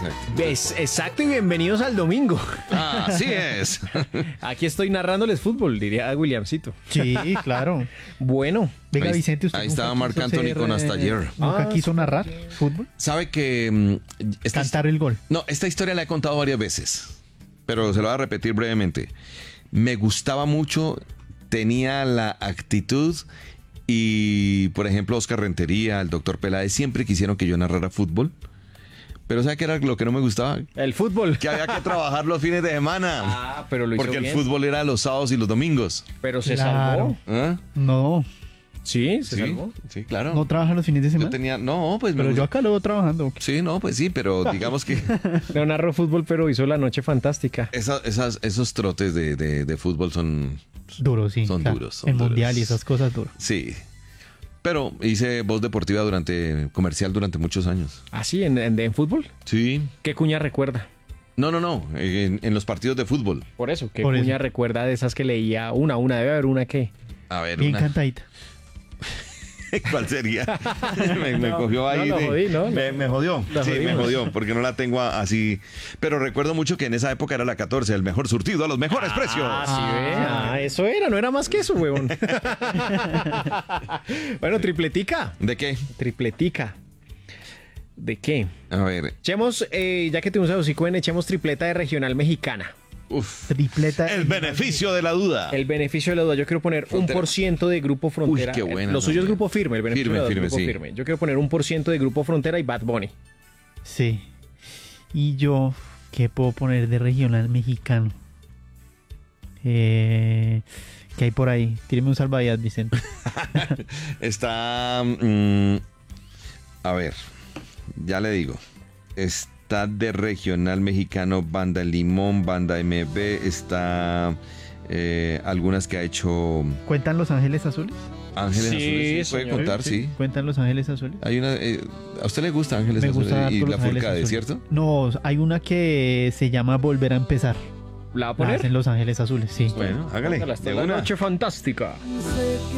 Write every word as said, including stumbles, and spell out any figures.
exacto. Es, exacto, y bienvenidos al domingo. Ah, así es. Aquí estoy narrándoles fútbol, diría Williamcito. Sí, claro. Bueno. Venga, Ahí- Vicente, usted ahí nunca estaba quiso Marc Anthony ser, con hasta eh, ayer. ¿Nunca Ah, quiso narrar fútbol? Sabe que... mm, esta his- Cantar el gol. No, esta historia la he contado varias veces, pero se la voy a repetir brevemente. Me gustaba mucho, tenía la actitud y, por ejemplo, Oscar Rentería, el doctor Peláez, siempre quisieron que yo narrara fútbol. Pero ¿sabe qué era lo que no me gustaba? El fútbol. Que había que trabajar los fines de semana. Ah, pero lo hizo Porque el bien. fútbol era los sábados y los domingos. Pero se Claro. salvó. ¿Ah? No, Sí, se Sí, salvó. sí, claro. no trabaja los fines de Yo semana. tenía... No, pues me Pero yo gusta- acá lo veo trabajando. Sí, no, pues sí, pero digamos que No narró fútbol, pero hizo la noche fantástica. esa- esas, esos trotes de, de- de fútbol son... Duro, sí. Son claro. duros, son El duros. mundial y esas cosas duras. Sí. Pero hice voz deportiva durante... comercial durante muchos años. ¿Ah, sí? ¿En, en, en fútbol? Sí. ¿Qué cuña recuerda? No, no, no. En, en los partidos de fútbol. Por eso, ¿qué Por cuña eso. recuerda de esas que leía? Una, una, debe haber una que... A ver, Bien una- cantadita. ¿Cuál sería? me, me No, cogió ahí. no, lo de- jodí, ¿no? Me, me jodió. Lo Sí, me jodimos. jodió, porque no la tengo a- así. Pero recuerdo mucho que en esa época era la catorce, el mejor surtido a los mejores precios. Ah, sí, Ah. ve. Ah, eso era, no era más que eso, huevón. Bueno, tripletica. ¿De qué? Tripletica. ¿De qué? A ver. Echemos, eh, ya que tenemos a Osicoen, echemos tripleta de regional mexicana. Uf. Tripleta. El beneficio de la duda. El beneficio de la duda. Yo quiero poner Frontera. un por ciento de Grupo Frontera. Uy, qué buena, Lo suyo es no, Grupo Firme, el beneficio Firme, de la duda es firme, Grupo sí. Firme. Yo quiero poner un por ciento de Grupo Frontera y Bad Bunny. Sí. Y yo, ¿qué puedo poner de regional mexicano? Eh, ¿Qué hay por ahí? Tíreme un salvavidas, Vicente. Está. mm, a ver. Ya le digo. Está de regional mexicano, Banda Limón, Banda M B. Está. eh, algunas que ha hecho ¿Cuentan Los Ángeles Azules? Ángeles Sí, Azules. Sí, puede señor. contar, sí. ¿Cuentan Los Ángeles Azules? Hay una. eh, ¿A usted le gusta Ángeles Me Azules gusta y harto la Los Ángeles Furcade, Azules. cierto? No, hay una que se llama Volver a Empezar. ¿La va a La poner? hacen Los Ángeles Azules, sí. Bueno, hágale. Póngala, está De la una. noche fantástica.